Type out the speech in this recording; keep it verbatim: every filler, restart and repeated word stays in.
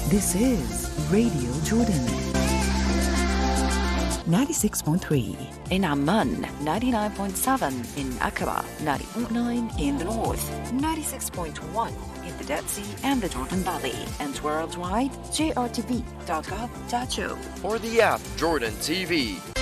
This is Radio Jordan. ninety-six point three in Amman, ninety-nine point seven in Aqaba, ninety point nine in the north, ninety-six point one in the Dead Sea and the Jordan Valley, and worldwide, J R T V dot gov dot J O. Or the app Jordan T V.